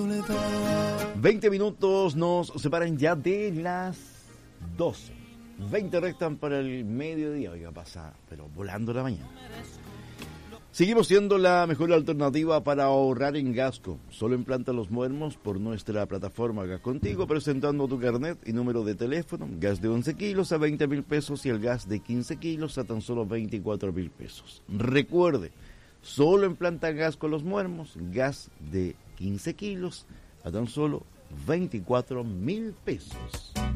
20 minutos nos separan ya de las 12. 20 restan para el mediodía. Oiga, pasa, pero volando la mañana. Seguimos siendo la mejor alternativa para ahorrar en Gasco. Solo implanta Los Muermos por nuestra plataforma Gas Contigo, presentando tu carnet y número de teléfono. Gas de 11 kilos a 20,000 pesos y el gas de 15 kilos a tan solo 24,000 pesos. Recuerde, solo implanta Gasco Los Muermos, gas de 15 kilos a tan solo 24,000 pesos.